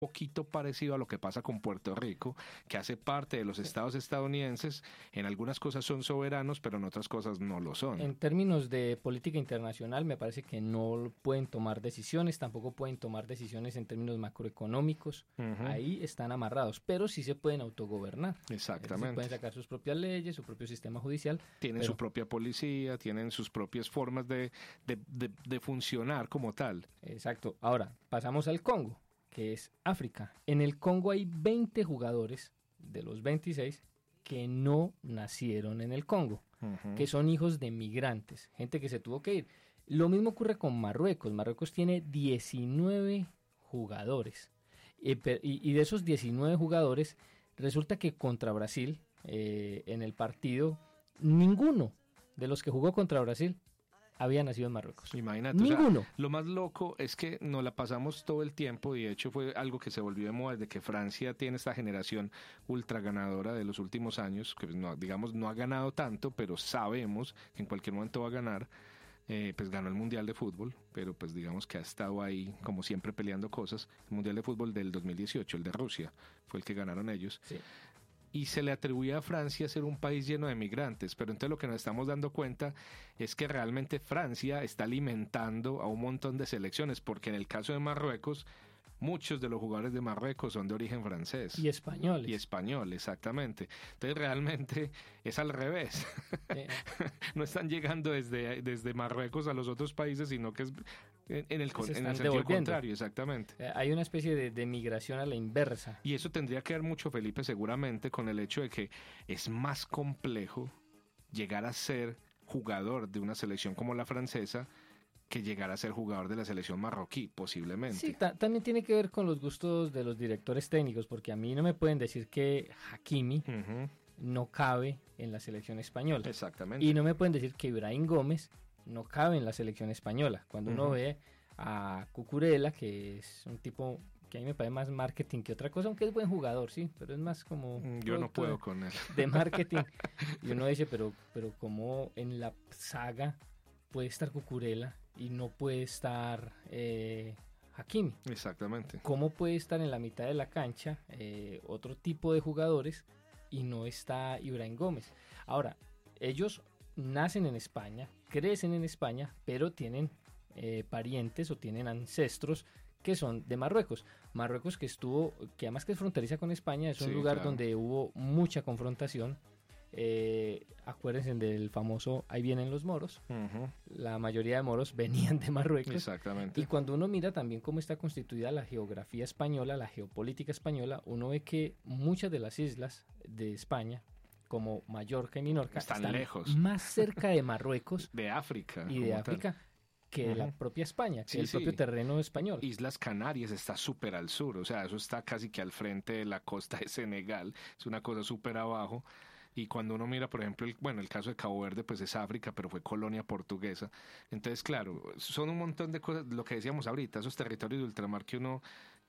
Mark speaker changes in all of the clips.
Speaker 1: poquito parecido a lo que pasa con Puerto Rico, que hace parte de los estados estadounidenses. En algunas cosas son soberanos, pero en otras cosas no lo son.
Speaker 2: En términos de política internacional, me parece que no pueden tomar decisiones, tampoco pueden tomar decisiones en términos macroeconómicos. Ahí están amarrados, pero sí se pueden autogobernar.
Speaker 1: Exactamente.
Speaker 2: Pueden sacar sus propias leyes, su propio sistema judicial.
Speaker 1: Tienen su propia policía, tienen sus propias formas de funcionar como tal.
Speaker 2: Exacto. Ahora, pasamos al Congo, que es África. En el Congo hay 20 jugadores de los 26 que no nacieron en el Congo, que son hijos de migrantes, gente que se tuvo que ir. Lo mismo ocurre con Marruecos. Marruecos tiene 19 jugadores. Y de esos 19 jugadores, resulta que contra Brasil, en el partido, ninguno de los que jugó contra Brasil había nacido en Marruecos.
Speaker 1: Imagínate.
Speaker 2: Ninguno.
Speaker 1: O sea, lo más loco es que nos la pasamos todo el tiempo, y de hecho fue algo que se volvió de moda desde que Francia tiene esta generación ultra ganadora de los últimos años, que no, digamos, no ha ganado tanto, pero sabemos que en cualquier momento va a ganar. Pues ganó el Mundial de Fútbol, pero pues digamos que ha estado ahí como siempre peleando cosas. El Mundial de Fútbol del 2018, el de Rusia, fue el que ganaron ellos.
Speaker 2: Sí.
Speaker 1: Y se le atribuía a Francia ser un país lleno de migrantes, pero entonces lo que nos estamos dando cuenta es que realmente Francia está alimentando a un montón de selecciones, porque en el caso de Marruecos, muchos de los jugadores de Marruecos son de origen francés.
Speaker 2: Y españoles.
Speaker 1: Y español, exactamente. Entonces realmente es al revés. No están llegando desde Marruecos a los otros países, sino que es en el sentido contrario, exactamente.
Speaker 2: Hay una especie de migración a la inversa.
Speaker 1: Y eso tendría que ver mucho, Felipe, seguramente con el hecho de que es más complejo llegar a ser jugador de una selección como la francesa que llegar a ser jugador de la selección marroquí, posiblemente.
Speaker 2: Sí, también tiene que ver con los gustos de los directores técnicos, porque a mí no me pueden decir que Hakimi no cabe en la selección española.
Speaker 1: Exactamente.
Speaker 2: Y no me pueden decir que Ibrahim Gómez no cabe en la selección española. Cuando uno ve a Cucurella, que es un tipo que a mí me parece más marketing que otra cosa, aunque es buen jugador, sí, pero es más como...
Speaker 1: Yo no puedo con él.
Speaker 2: De marketing. Y uno dice, pero como en la saga puede estar Cucurella y no puede estar Hakimi.
Speaker 1: Exactamente.
Speaker 2: ¿Cómo puede estar en la mitad de la cancha otro tipo de jugadores y no está Ibrahim Gómez? Ahora, ellos nacen en España, crecen en España, pero tienen parientes o tienen ancestros que son de Marruecos. Marruecos que además que es fronteriza con España, es un lugar donde hubo mucha confrontación. Acuérdense del famoso "ahí vienen los moros". La mayoría de moros venían de Marruecos.
Speaker 1: Exactamente.
Speaker 2: Y cuando uno mira también cómo está constituida la geografía española, la geopolítica española, uno ve que muchas de las islas de España, como Mallorca y Minorca,
Speaker 1: están lejos,
Speaker 2: más cerca de Marruecos
Speaker 1: de África
Speaker 2: y de África que de la propia España, que el propio terreno español.
Speaker 1: Islas Canarias está súper al sur, o sea, eso está casi que al frente de la costa de Senegal, es una cosa súper abajo. Y cuando uno mira, por ejemplo, el caso de Cabo Verde, pues es África, pero fue colonia portuguesa. Entonces, claro, son un montón de cosas, lo que decíamos ahorita, esos territorios de ultramar que uno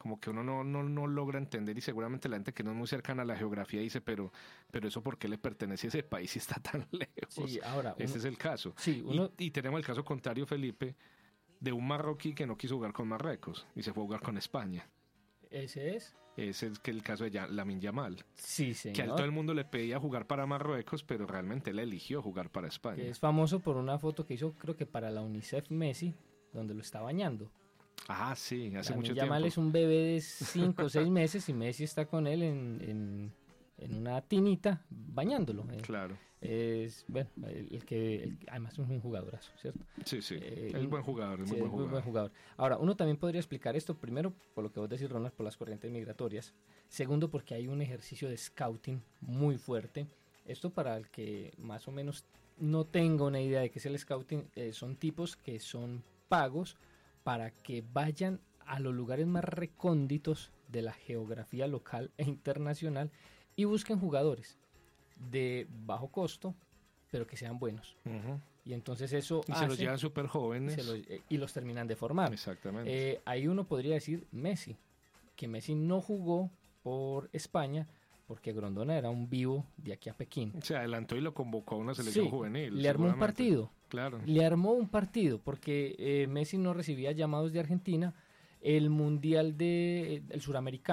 Speaker 1: no logra entender, y seguramente la gente que no es muy cercana a la geografía dice, pero eso ¿por qué le pertenece a ese país si está tan lejos?
Speaker 2: Sí, ahora
Speaker 1: ese es el caso.
Speaker 2: Sí,
Speaker 1: y tenemos el caso contrario, Felipe, de un marroquí que no quiso jugar con Marruecos y se fue a jugar con España.
Speaker 2: ¿Ese es?
Speaker 1: Ese es el caso de Lamine Yamal.
Speaker 2: Sí, señor.
Speaker 1: Que a todo el mundo le pedía jugar para Marruecos, pero realmente él eligió jugar para España.
Speaker 2: Que es famoso por una foto que hizo, creo que para la UNICEF Messi, donde lo está bañando.
Speaker 1: Ah, sí, hace mucho
Speaker 2: tiempo.
Speaker 1: tiempo.
Speaker 2: Yamal es un bebé de 5 o 6 meses y Messi está con él en una tinita bañándolo.
Speaker 1: Claro.
Speaker 2: Es, bueno, además es un jugadorazo, ¿cierto?
Speaker 1: Sí, es buen jugador, es muy buen jugador.
Speaker 2: Ahora, uno también podría explicar esto, primero, por lo que vos decís, Ronald, por las corrientes migratorias. Segundo, porque hay un ejercicio de scouting muy fuerte. Esto, para el que más o menos no tenga una idea de qué es el scouting, son tipos que son pagos para que vayan a los lugares más recónditos de la geografía local e internacional y busquen jugadores de bajo costo, pero que sean buenos. Y entonces eso
Speaker 1: se los llevan súper jóvenes
Speaker 2: y los terminan de formar.
Speaker 1: Exactamente.
Speaker 2: Ahí uno podría decir Messi, que Messi no jugó por España porque Grondona era un vivo de aquí a Pekín.
Speaker 1: Se adelantó y lo convocó a una selección juvenil.
Speaker 2: Le armó un partido.
Speaker 1: Claro.
Speaker 2: Le armó un partido porque Messi no recibía llamados de Argentina. el mundial el suramericano.